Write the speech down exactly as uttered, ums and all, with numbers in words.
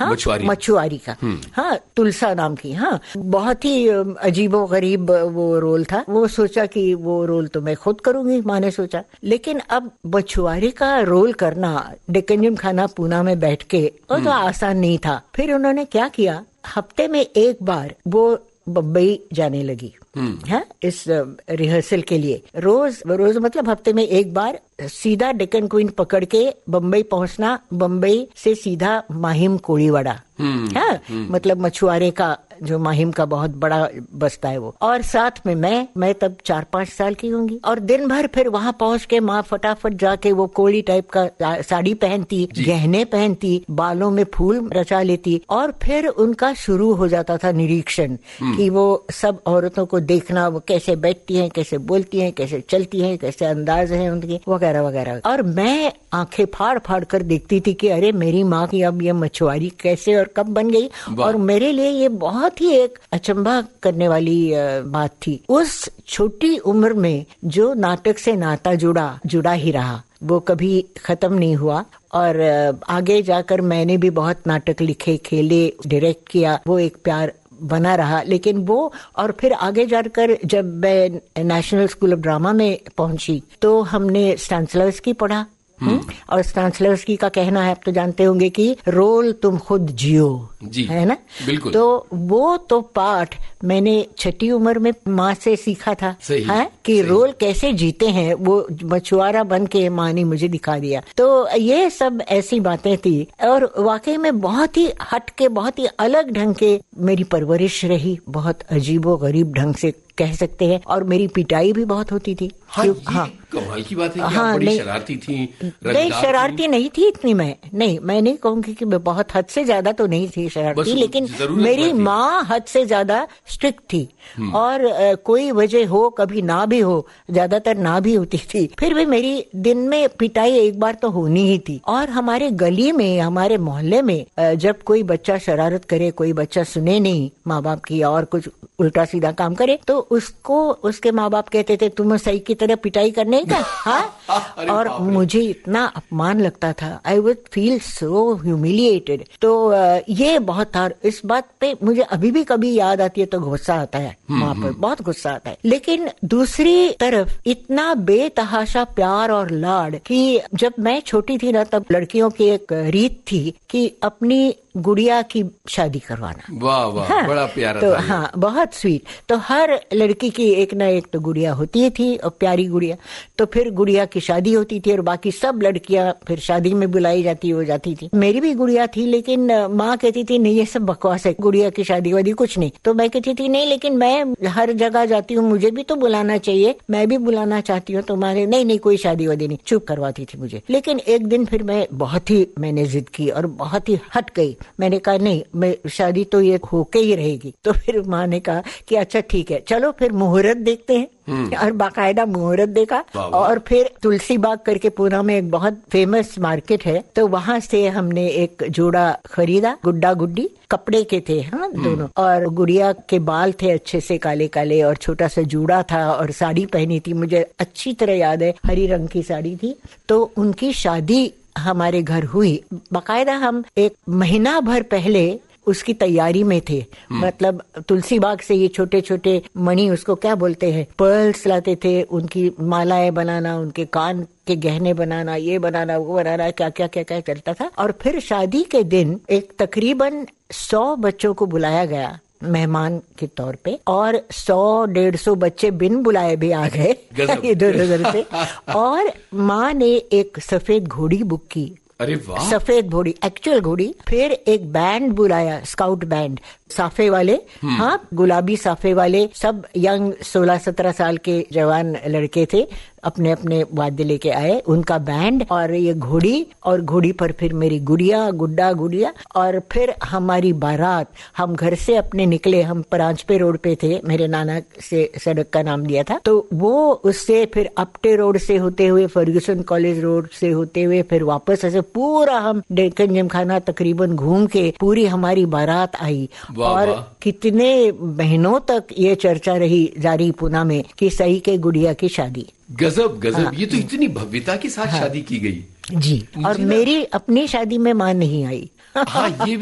हाँ, मछुआरी मछुआरी का, हाँ, तुलसा नाम की। हाँ, बहुत ही अजीबो गरीब वो रोल था। वो सोचा कि वो रोल तो मैं खुद करूंगी, माँ ने सोचा। लेकिन अब मछुआरी का रोल करना डेक्कन जिमखाना पूना में बैठ के वो तो आसान नहीं था। फिर उन्होंने क्या किया, हफ्ते में एक बार वो बम्बई जाने लगी है इस रिहर्सल के लिए। रोज रोज मतलब हफ्ते में एक बार सीधा डेक्कन क्वीन पकड़ के बम्बई पहुंचना, बम्बई से सीधा माहिम कोळीवाड़ा, है मतलब मछुआरे का जो माहिम का बहुत बड़ा बस्ता है वो। और साथ में मैं मैं तब चार पांच साल की होंगी। और दिन भर फिर वहां पहुंच के माँ फटाफट जाके वो कोली टाइप का साड़ी पहनती, गहने पहनती, बालों में फूल रचा लेती, और फिर उनका शुरू हो जाता था निरीक्षण कि वो सब औरतों को देखना, वो कैसे बैठती हैं, कैसे बोलती हैं, कैसे चलती हैं, कैसे अंदाज है उनकी, वगैरह वगैरह। और मैं आंखें फाड़ फाड़ कर देखती थी कि अरे मेरी माँ की अब ये मछुआरी कैसे और कब बन गई। और मेरे लिए ये बहुत ही एक अचंभा करने वाली बात थी। उस छोटी उम्र में जो नाटक से नाता जुड़ा जुड़ा ही रहा, वो कभी खत्म नहीं हुआ। और आगे जाकर मैंने भी बहुत नाटक लिखे, खेले, डायरेक्ट किया, वो एक प्यार बना रहा। लेकिन वो और फिर आगे जाकर जब मैं नेशनल स्कूल ऑफ ड्रामा में पहुंची तो हमने स्टानिस्लावस्की पढ़ा। हुँ? और स्टानिस्लावस्की का कहना है, आप तो जानते होंगे, कि रोल तुम खुद जियो, जी, है ना, बिल्कुल। तो वो तो पाठ मैंने छठी उम्र में माँ से सीखा था, है कि सही। रोल कैसे जीते हैं, वो मछुआरा बन के माँ ने मुझे दिखा दिया। तो ये सब ऐसी बातें थी। और वाकई में बहुत ही हट के, बहुत ही अलग ढंग के मेरी परवरिश रही, बहुत अजीबो गरीब ढंग से कह सकते हैं। और मेरी पिटाई भी बहुत होती थी। हाँ, ये हाँ, कमाल की बात है कि हाँ, आप बड़ी शरारती थी। नहीं, शरारती नहीं थी इतनी मैं, नहीं, मैं नहीं कहूँगी कि मैं बहुत हद से ज्यादा तो नहीं थी शरारती, लेकिन मेरी माँ हद से ज्यादा स्ट्रिक्ट थी। और आ, कोई वजह हो, कभी ना भी हो, ज्यादातर ना भी होती थी, फिर भी मेरी दिन में पिटाई एक बार तो होनी ही थी। और हमारे गली में, हमारे मोहल्ले में आ, जब कोई बच्चा शरारत करे, कोई बच्चा सुने नहीं माँ बाप की और कुछ उल्टा सीधा काम करे, तो उसको उसके माँ बाप कहते थे तुम सही की तरह पिटाई करने का। हाँ, और मुझे इतना अपमान लगता था, I would feel so humiliated. तो ये बहुत था। इस बात पे मुझे अभी भी कभी याद आती है तो गुस्सा आता है, माँ पर बहुत गुस्सा आता है। लेकिन दूसरी तरफ इतना बेतहाशा प्यार और लाड कि जब मैं छोटी थी ना, तब लड़कियों की एक रीत थी कि अपनी गुड़िया की शादी करवाना। वाह वाह, हाँ, बड़ा प्यारा तो था। हाँ, बहुत स्वीट। तो हर लड़की की एक ना एक तो गुड़िया होती थी, और प्यारी गुड़िया। तो फिर गुड़िया की शादी होती थी और बाकी सब लड़कियां फिर शादी में बुलाई जाती हो जाती थी। मेरी भी गुड़िया थी, लेकिन माँ कहती थी नहीं ये सब बकवास है, गुड़िया की शादी वादी कुछ नहीं। तो मैं कहती थी नहीं, लेकिन मैं हर जगह जाती हूँ, मुझे भी तो बुलाना चाहिए, मैं भी बुलाना चाहती हूँ तुम्हारे। नहीं नहीं, कोई शादी वादी नहीं, चुप करवाती थी मुझे। लेकिन एक दिन फिर मैं बहुत ही मैंने जिद की और बहुत ही हट गई। मैंने कहा नहीं, मैं शादी तो ये होके ही रहेगी। तो फिर माँ ने कहा कि अच्छा ठीक है, चलो फिर मुहूर्त देखते हैं। और बाकायदा मुहूर्त देखा। और फिर तुलसी बाग करके पूना में एक बहुत फेमस मार्केट है, तो वहां से हमने एक जोड़ा खरीदा, गुड्डा गुड्डी कपड़े के थे, हाँ दोनों। और गुड़िया के बाल थे अच्छे से काले काले, और छोटा सा जूड़ा था, और साड़ी पहनी थी, मुझे अच्छी तरह याद है, हरी रंग की साड़ी थी। तो उनकी शादी हमारे घर हुई। बाकायदा हम एक महीना भर पहले उसकी तैयारी में थे। मतलब तुलसी बाग से ये छोटे छोटे मणि, उसको क्या बोलते हैं, पर्ल्स लाते थे, उनकी मालाएं बनाना, उनके कान के गहने बनाना, ये बनाना, वो बनाना, क्या क्या क्या क्या चलता था। और फिर शादी के दिन एक तकरीबन सौ बच्चों को बुलाया गया मेहमान के तौर पे, और सौ डेढ़ सौ बच्चे बिन बुलाए भी आ गए इधर उधर से। और माँ ने एक सफेद घोड़ी बुक की। अरे वाह, सफेद घोड़ी, एक्चुअल घोड़ी। फिर एक बैंड बुलाया, स्काउट बैंड, साफे वाले, हाँ गुलाबी साफे वाले, सब यंग सोलह सत्रह साल के जवान लड़के थे, अपने अपने वाद्य लेके आए, उनका बैंड और ये घोड़ी, और घोड़ी पर फिर मेरी गुड़िया, गुड्डा गुड़िया। और फिर हमारी बारात, हम घर से अपने निकले, हम परांजपे रोड पे थे, मेरे नाना से सड़क का नाम दिया था, तो वो उससे फिर अपटे रोड से होते हुए, फर्ग्यूसन कॉलेज रोड से होते हुए, फिर वापस ऐसे पूरा हम डेक्कन जिमखाना तकरीबन घूम के पूरी हमारी बारात आई। और कितने महीनों तक ये चर्चा रही जारी पूना में कि सही के गुड़िया की शादी। गजब गजब, हाँ, ये तो इतनी भव्यता के साथ हाँ, शादी की गई जी। और मेरी अपनी शादी में मां नहीं आई। हाँ, ये